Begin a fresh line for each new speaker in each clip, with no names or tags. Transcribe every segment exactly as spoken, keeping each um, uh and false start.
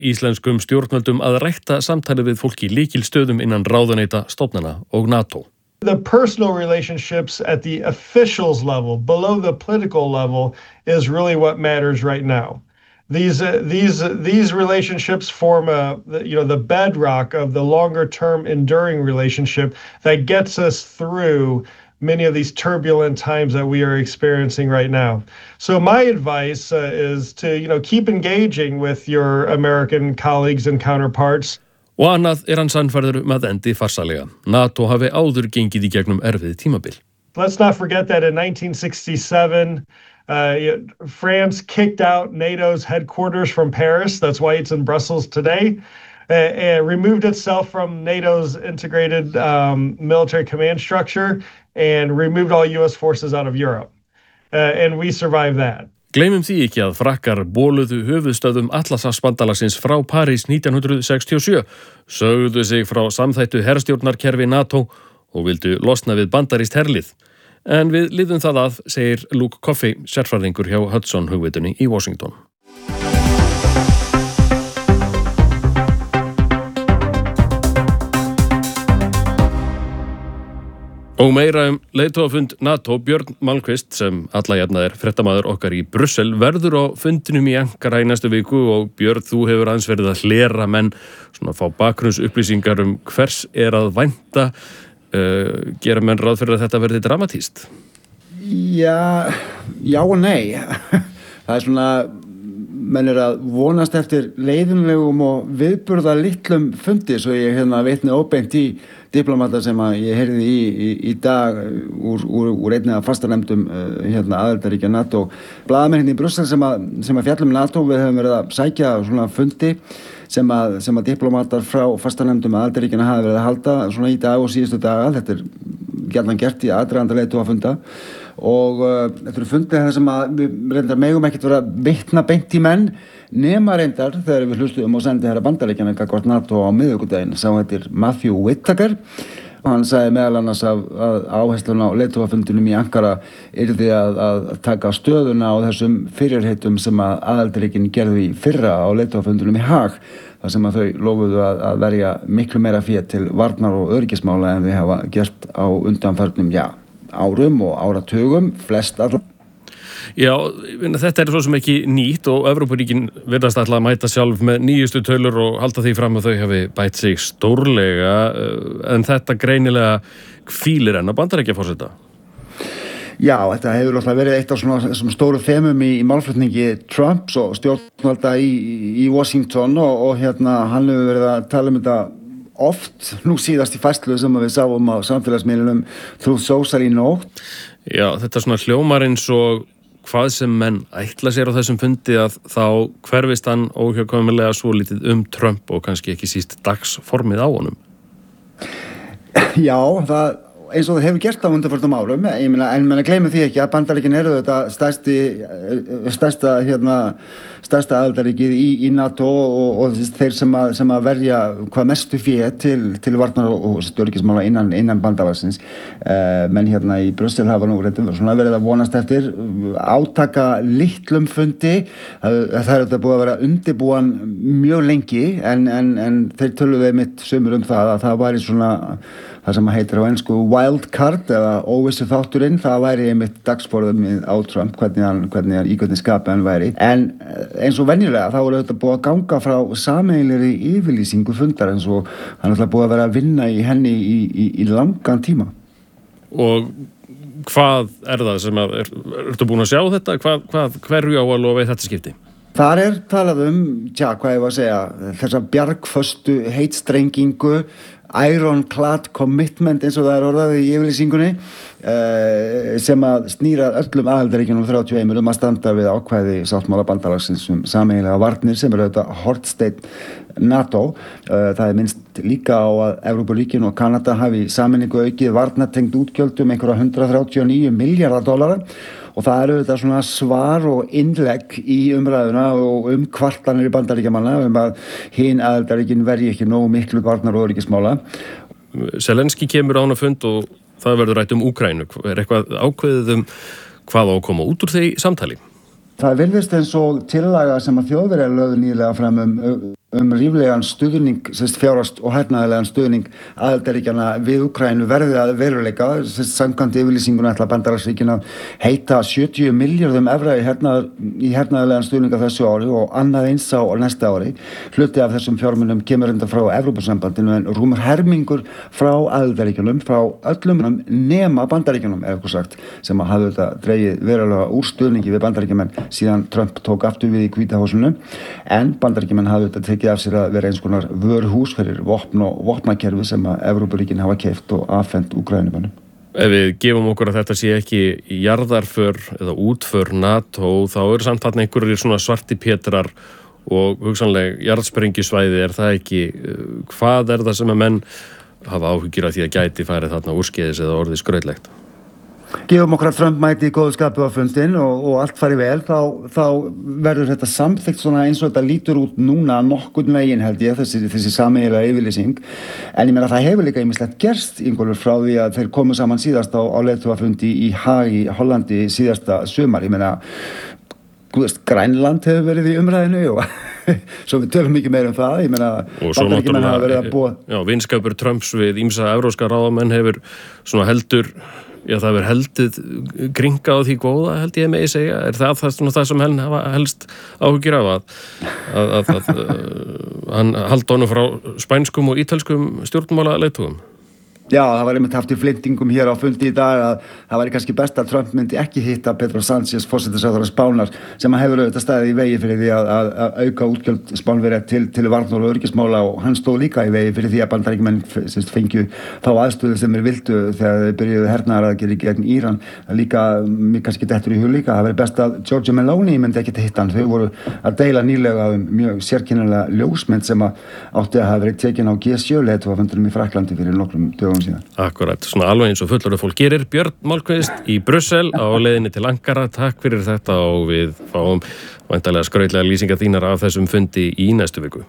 íslenskum stjórnvöldum að rækta samtalið við fólk í lykilstöðum innan ráðuneyta, stofnana og NATO.
The personal relationships at the officials level, below the political level, is really what matters right now. These uh, these uh, these relationships form a you know the bedrock of the longer term enduring relationship that gets us through many of these turbulent times that we are experiencing right now. So my advice uh, is to you know keep engaging with your American colleagues and counterparts.
Og annað er hann sannfærður um að endi farsalega. NATO hafi áður gengið í gegnum erfið tímabil.
Let's not forget that in nineteen sixty-seven, uh, France kicked out NATO's headquarters from Paris. That's why it's in Brussels today. Uh, and removed itself from NATO's integrated um, military command structure and removed all U S forces out of Europe. Uh, and we survived that.
Gleymum því ekki að Frakkar bóluðu höfuðstöðum Atlantshafsbandalagsins frá París nítján hundruð sextíu og sjö, sögðu sig frá samþættu herstjórnarkerfi NATO og vildu losna við bandarískt herlið. En við liðum það að, segir Luke Coffey, sérfræðingur hjá Hudson hugvitunni í Washington. Og meira um leiðtogafund NATO. Björn Malmquist, sem alla jafna er fréttamaður okkar í Brussel, verður á fundinum í Ankara í næstu viku og Björn, þú hefur aðeins verið að hlera menn, svona fá bakgrunnsupplýsingar um hvers er að vænta. Uh, gera menn ráð fyrir að þetta verði dramatískt?
Já, já og nei. Það er svona, menn er að vonast eftir leiðinlegum og viðburða litlum fundi, svo ég hérna veitni óbeint í diplomata sem að ég heyrði í, í, í dag úr, úr, úr einni af fastanefndum uh, hérna aðildarríkja NATO. Blaðamenn í Brussel sem að, sem að fjallum NATO, við höfum verið að sækja svona fundi sem að, sem að diplomatar frá fastanefndum aðildarríkjana hafa verið að halda svona í dag og síðustu daga. Þetta er gjarnan gert í aðdraganda leiðtogafunda og uh, þetta eru fundið þar sem að við reyndar megum ekkert vera að vitna beint í menn nema reyndar þegar við hlustuðum og sendi herra Bandaríkjanna gagnvart NATO á miðvikudaginn, sá heitir Matthew Whitaker. Hann sagði meðal annars að, að áherslun á leiðtogafundinum í Ankara yrði að, að taka stöðuna á þessum fyrirheitum sem að aðildarríkin gerðu í fyrra á leiðtogafundinum í Haag, þar sem að þau lofuðu að, að verja miklu meira fé til varnar og öryggismála en þau hafa gert á undanförnum, já, árum og áratugum, flest allar.
Já, þetta er svo sem ekki nýtt og Evrópuríkin virðast ætla að mæta sjálf með nýjustu tölur og halda því fram að þau hafi bætt sig stórlega, en þetta greinilega hvílir enn að Bandaríkjaforseta.
Já, þetta hefur alltaf verið eitt af svona, svona stóru þemum í, í málflutningi Trumps og stjórnvalda í, í Washington og, og hérna hann hefur verið að tala um þetta oft, nú síðast í færslu sem við sáum á samfélagsmiðlunum Truth Social í nótt.
Já, þetta er svona hljómar eins og hvað sem menn ætla sér á þessum fundi að þá hverfist hann óhjákvæmilega svo lítið um Trump og kannski ekki síst dagsformið á honum.
Já, það eins og það hefur gert á undanförnum árum, ég meina, en menn að gleyma því ekki að Bandaríkin eru þetta stærsti, stærsta, hérna, stærsta aðildarríkið í, í NATO og, og þeir sem að, sem að verja hvað mestu fé til, til varnar og öryggismála innan, innan bandalagsins. Uh, menn hérna í Brussel hafa nú reyndum svona verið að vonast eftir átaka litlum fundi. Það, það er þetta búið að vera undirbúan mjög lengi en, en, en þeir töluðu mitt sumur um það að það væri svona það sem heitir á ensku wildcard eða óvissu þátturinn, það væri einmitt dagsforðum á Trump, hvernig hann, hvernig hann í hvernig skapi hann væri. En eins og venjulega þá er þetta búið að ganga frá sameiginlegri yfirlýsingu fundar eins og hann er búið að vera að vinna í henni í, í, í langan tíma.
Og hvað er það sem að, er, ertu búin að sjá þetta? Hvað, hvað, hverju á að lofa í þetta skipti?
Þar er talað um, tja, hvað ég var að segja, þessa bjargföstu heitstrengingu, ironclad commitment eins og það er orðað í yfirlýsingunni uh, sem að snýra öllum aðildarríkjunum þrjátíu og eitt um að standa við ákvæði sáttmála bandalagsins um sameiginlega varnir sem er auðvitað hornsteinn NATO. Uh, það er minnst líka á að Evrópuríkin og Kanada hafi sameiningu aukið varnartengd útgjöldum einhverja hundrað þrjátíu og níu milljarða dollara og það eru þetta svona svar og innlegg í umræðuna og um kvartanir í bandaríkjamanna um að hin aðildarríkin verji ekki nógu miklu varnar og öryggismála.
Zelenski kemur á hana fund og það verður rætt um Úkraínu. Er eitthvað ákveðið um hvað á að koma út úr þeim samtali?
Það virðist eins og tillaga sem að Þjóðverjar lögðu nýlega fram um um ríflegan stuðning, sérst fjárhagst og hernaðarlegan stuðning aðildarríkjanna við Úkraínu verði að veruleika, sérst samkvæmt yfirlýsinguna ætla Bandaríkjaríkin að heita sjötíu milljörðum evra í, hernaðar, í hernaðarlegan stuðning af þessu ári og annað eins á næsta ári. Hluti af þessum fjármunum kemur enda frá Evrópusambandinu en rúmur helmingur frá aðildarríkjunum, frá öllum nema Bandaríkjunum, ef eitthvað sagt, sem að hafði þetta dregið verulega úr stuðningi við Bandaríkjumenn síðan Trump tók aftur við í Hvíta húsinu, en Bandaríkjumenn hafði þetta tekið af sér að vera eins konar vörhús fyrir vopn og vopnakerfi sem að Evrópuríkin hafa keypt og afhent Úkraínumönnum.
Ef við gefum okkur að þetta sé ekki jarðarför eða útför NATO, þá eru samt þarna einhverjir svona svarti pétrar og hugsanleg jarðsprengjusvæði, er það ekki, hvað er það sem að menn hafa áhyggjur af því að gæti farið þarna úrskeiðis eða orðið skrautlegt?
Gefum okkur að Trump mæti í góðu skapi á fundin og, og allt fari vel, þá, þá verður þetta samþykkt svona eins og þetta lítur út núna nokkurn veginn held ég, þessi, þessi sameiginlega yfirlýsing. En ég meina það hefur líka ýmislegt gerst, Ingólfur, frá því að þeir komu saman síðast á, á leiðtogafundi í Haag í Hollandi síðasta sumar. Ég meina, veist, Grænland hefur verið í umræðinu og svo við tölum mikið meira um það. Ég meina, Bandaríkjamenn hafa verið að búa.
Já, vinskapur Trumps við ýmsa evrópska ráðamenn hefur svona heldur Já, það verður heldið gringa á því góða, held ég megi segja. Er það það, svona, það sem henn hafa helst áhyggjur af að, að, að, að, að hann haldi honum frá spænskum og ítölskum stjórnmála leiðtogum?
Já, það var einmitt haft í flintingum hér á fundi í dag að það væri kannski best að Trump myndi ekki hitta Pedro Sánchez, forsætisráðherra Spánar, sem að hefur auðvitað staðið í vegi fyrir því að, að, að auka útgjöld Spánverja til, til varnar og öryggismála og hann stóð líka í vegi fyrir því að Bandaríkjamenn fengju þá aðstöðu sem þeir vildu þegar þeir byrjuðu hernaðaraðgerðir gegn Íran. Líka, mér kannski dettur í hug líka, það væri best að Giorgia Meloni myndi ekki hitta hann. Þau voru að deila nýlega um mjög sérkennilega ljósmynd sem að átti að hafa verið tekin á G sjö leiðtogafundinum í Frakklandi fyrir nokkrum dögum síðan.
Akkurat, svona alveg eins og fullorðið fólk gerir. Björn Malmquist í Brussel á leiðinni til Ankara, takk fyrir þetta og við fáum væntanlega skrautlega lýsingar þínar af þessum fundi í næstu viku.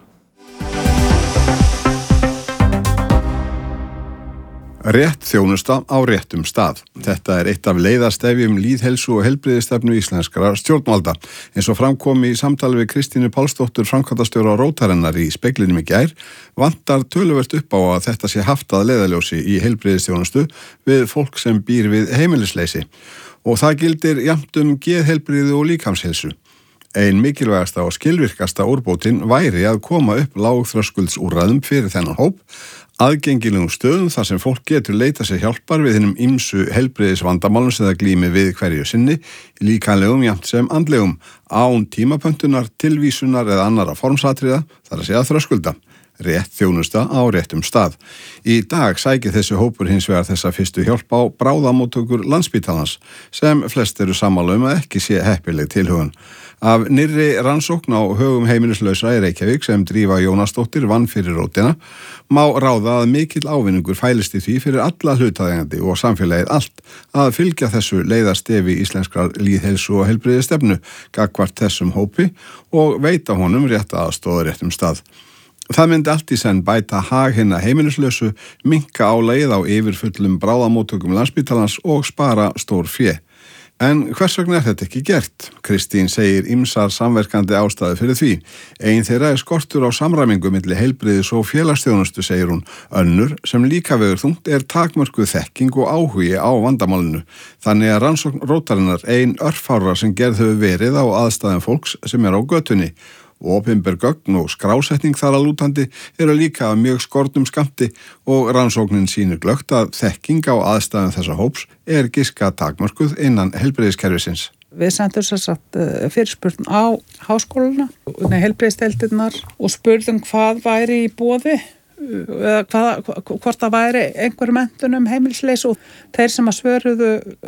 Rétt þjónusta á réttum stað. Þetta er eitt af leiðarstefjum lýðheilsu og heilbrigðisstefnu íslenskra stjórnvalda. Eins og framkom í samtali við Kristínu Pálsdóttur, framkvæmdastjóra Rótarinnar í Speglinum í gær, vantar töluvert upp á að þetta sé haft að leiðarljósi í heilbrigðisþjónustu við fólk sem býr við heimilisleysi. Og það gildir jafnt um geðheilbrigði og líkamsheilsu. Ein mikilvægasta og skilvirkasta úrbótin væri að koma upp lágþröskuldsúrræðum fyrir þennan hóp, aðgengilegum stöðum þar sem fólk getur leita sér hjálpar við hinum ýmsu heilbrigðisvandamálum sem það glími við hverju sinni, líkamlegum jafnt sem andlegum, án tímapöntunar, tilvísunar eða annara formsatriða, þar að segja þröskulda. Rétt þjónusta á réttum stað. Í dag sækir þessi hópur hins vegar þessa fyrstu hjálp á bráðamóttökur Landspítalans, sem flest eru sammála um að ekki sé heppileg tilhögun. Af nýrri rannsókn á högum heimilislausra í Reykjavík sem Drífa Jónasdóttir vann fyrir Rótina má ráða að mikill ávinningur fælist í því fyrir alla hlutaðeigandi og samfélagið allt að fylgja þessu leiðarstefi íslenskrar lýðheilsu og heilbrigðisstefnu gagnvart þessum hópi og veita honum rétta aðstoð á réttum stað. Það myndi allt í senn bæta hag hinna heimilislausu, minnka álagið á yfirfullum bráðamóttökum Landspítalans og spara stór fé. En hvers vegna er þetta ekki gert? Kristín segir ýmsar samverkandi ástæður fyrir því. Ein þeirra er skortur á samræmingu milli heilbrigðis og félagsþjónustu, segir hún. Önnur, sem líka vegur þungt, er takmörkuð þekking og áhugi á vandamálinu. Þannig að rannsókn Rótarinnar ein örfára sem gerð hefur verið á aðstæðum fólks sem er á götunni. Opinber gögn og skrásetning þar að lútandi eru líka af mjög skornum skammti og rannsóknin sýnir glöggt að þekking á aðstæðum þessa hóps er giska takmörkuð innan heilbrigðiskerfisins.
Við sendum sér satt fyrirspurn á háskóluna, heilbrigðisdeildirnar og spurðum hvað væri í boði, eða hvað, hvort það væri einhver menntun um heimilisleysi og þeir sem að svöruðu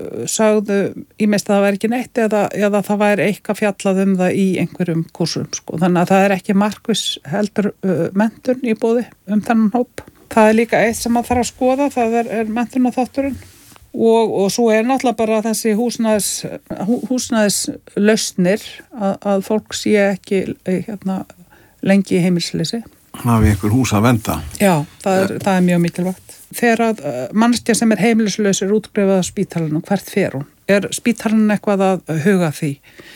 sagðu ýmist að það væri ekki neitt eða, eða það væri eitthvað fjallað um það í einhverjum kursum. Sko. Þannig að það er ekki markviss heldur uh, menntun í boði um þennan hóp. Það er líka eitt sem að þarf að skoða, það er, er menntun og þátturinn og, og svo er náttúrulega bara þessi húsnæðis, hú, húsnæðislausnir að, að fólk sé ekki hérna, lengi í heimilisleysi.
Hafi einhver hús að venda.
Já, það er, það er mjög mikilvægt. Þegar að manneskja sem er heimilislaus er útgrefað á spítalanum, hvert fer hún? er spítalinn eitthvað að huga því?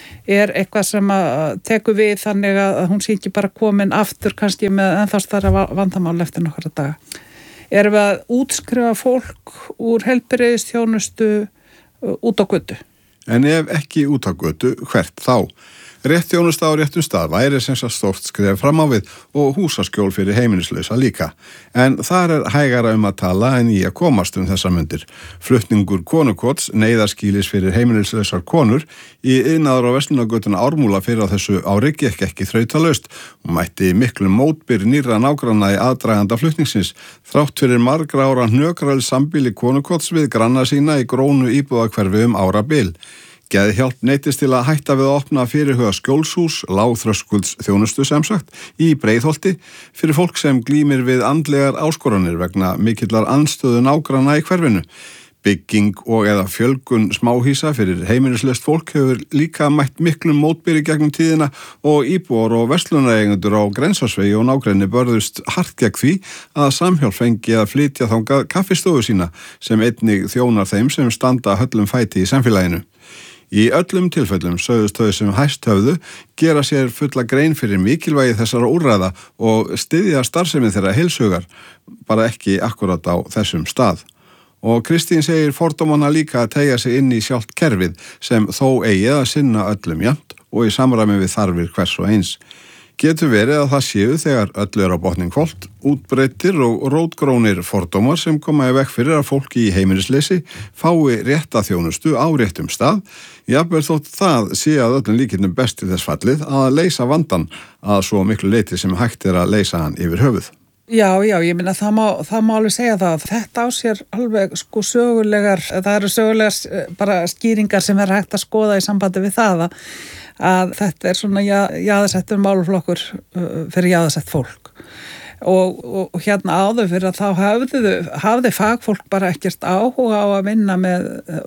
Er eitthvað sem að tekur við þannig að hún sé ekki bara komin aftur kannski með ennþá stærra vandamál eftir nokkra daga? Erum við að útskrifa fólk úr heilbrigðisþjónustu út á götu?
En ef ekki út á götu, hvert þá? Rétt þjónusta á réttum stað væri sem sagt stórt skref fram á við og húsaskjól fyrir heimilislausa líka. En þar er hægara um að tala en í að komast um þessar mundir. Flutningur konukots neyðarskýlis fyrir heimilislausar konur í iðnaðar á verslunargötuna Ármúla fyrir á þessu ári gekk ekki þrautalaust og mætti miklu mótbyr nýrra nágranna í aðdraganda flutningsins þrátt fyrir margra ára hnökrað sambýli konukots við granna sína í grónu íbúðahverfi um árabil. Geðhjálp neytist til að hætta við að opna fyrirhuga skjólshús, lágþröskulds þjónustu sem sagt, í Breiðholti fyrir fólk sem glímir við andlegar áskoranir vegna mikillar andstöðu nágranna í hverfinu. Bygging og eða fjölgun smáhísa fyrir heimilislaust fólk hefur líka mætt miklum mótbyri gegnum tíðina og íbúar og verslunareigendur á Grensásvegi og nágrenni börðust hart gegn því að Samhjálp fengi að flytja þangað kaffistofu sína sem einnig þjónar þeim sem standa höllum fæti í samfélaginu. Í öllum tilfellum sögðust þau sem hæst höfðu gera sér fulla grein fyrir mikilvægi þessara úrræða og styðja starfsemi þeirra heilshugar, bara ekki akkurat á þessum stað. Og Kristín segir fordómana líka að teygja sig inn í sjálft kerfið sem þó eigi að sinna öllum jafnt og í samræmi við þarfir hvers og eins. Getur verið að það séu þegar öllu er á botning hvolft, útbreiddir og rótgrónir fordómar sem koma í veg fyrir að fólki í heimilisleysi fái rétta þjónustu á réttum stað, jafnvel þótt það sé að öllum líkindum best til þess fallið að leysa vandan að svo miklu leyti sem hægt er að leysa hann yfir höfuð.
Já, já, ég minna það má, það má alveg segja það. Þetta á sér alveg sko sögulegar, það eru sögulegar bara skýringar sem er hægt að skoða í sambandi við það að, að þetta er svona jaðarsettur málaflokkur fyrir jaðarsett fólk. Og, og, og hérna áður fyrir að þá hafði, hafði fagfólk bara ekkert áhuga á að vinna með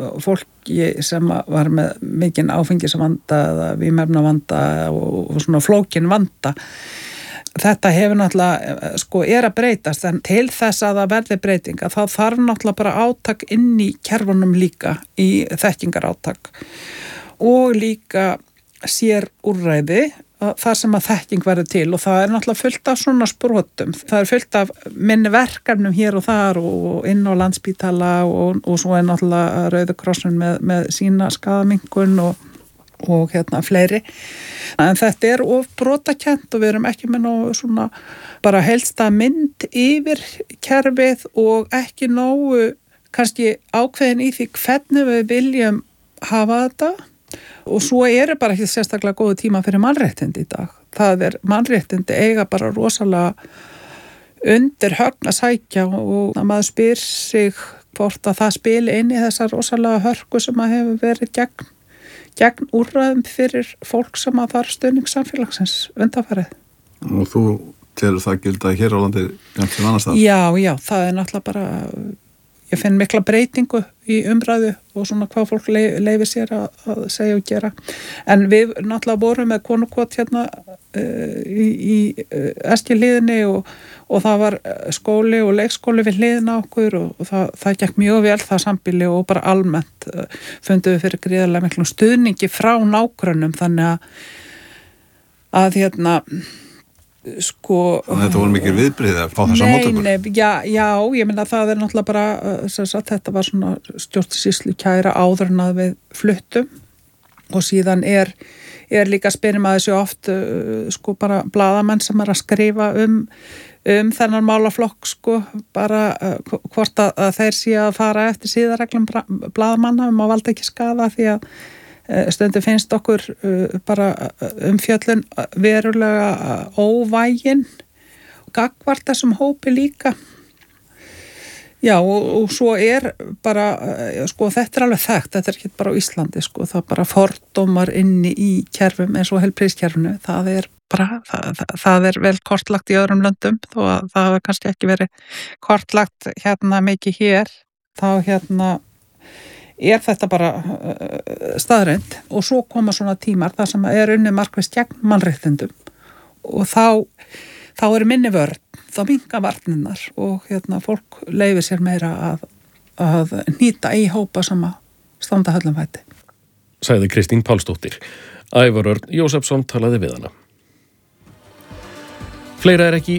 fólki sem var með mikinn áfengisvanda eða vímefnavanda og, og svona flókin vanda. Þetta hefur náttúrulega, sko, er að breytast en til þess að það verði breytinga þá þarf náttúrulega bara átak inn í kerfunum líka í þekkingar átak og líka sér úrræði þar sem að þekking verður til og það er náttúrulega fullt af svona sprotum. Það er fullt af minni verkefnum hér og þar og inn á Landspítala og, og svo er náttúrulega Rauði krossun með, með sína skaðaminnkun og og hérna fleiri. En þetta er of brotakent og við erum ekki með nógu svona bara heilsta mynd yfir kerfið og ekki nógu kannski ákveðin í því hvernig við viljum hafa þetta og svo eru bara ekki sérstaklega góðu tíma fyrir mannréttindi í dag. Það er mannréttindi eiga bara rosalega undir högn að sækja og að maður spyr sig hvort að það spili inn í þessar rosalega hörku sem að hefur verið gegn gegn úrræðum fyrir fólk sem að þarf stuðning samfélagsins undanfarið.
Og þú telur það gilda hér á landi jafnt sem annars stað?
Já, já, það er náttúrulega bara, ég finn mikla breytingu í umræðu og svona hvað fólk leifir sér að, að segja og gera. En við náttúrulega vorum með konukot hérna uh, í, í uh, Eskilíðinni og, og það var skóli og leikskóli við hliðina okkur og, og það, það gekk mjög vel það sambýli og bara almennt uh, fundum við fyrir gríðarlega miklum stuðningi frá nágrönnum þannig að, að hérna sko...
Þannig þetta voru mikið viðbrigði að fá þessa móttökur?
Nei, nei, já, já, ég meina það er náttúrulega bara, sem sagt, þetta var svona stjórnsýslu kæra áður en að við fluttum og síðan er, er líka spyrum að þessu oft sko bara blaðamenn sem er að skrifa um, um þennan málaflokk sko bara hvort að, að þeir sé að fara eftir síðarreglum blaðamanna um að valda ekki skaða því að stundum finnst okkur bara umfjöllun verulega óvægin gagnvart þessum hópi líka. Já og, og svo er bara, sko þetta er alveg þekkt, þetta er ekki bara á Íslandi sko, það er bara fordómar inni í kerfum eins og heilbrigðiskerfinu, það er bara, það, það er vel kortlagt í öðrum löndum þó að það hafa kannski ekki verið kortlagt hérna mikið hér, þá hérna er þetta bara uh, staðreynd og svo koma svona tímar þar sem er unnið markvisst gegn mannréttindum og þá, þá er minni vörn, þá minnka varninnar og hérna fólk leifir sér meira að, að nýta í hópa sem að, standa höllum fæti.
Sagði Kristín Pálsdóttir. Ævar Örn Jósefsson talaði við hana. Fleira er ekki